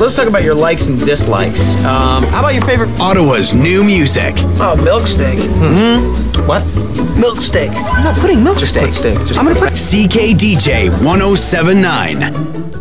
let's talk about your likes and dislikes. How about your favorite? Ottawa's new music. Oh, milk steak. What? Milk steak. I'm not putting milk steak. Put steak. Just I'm gonna put. CKDJ 1079.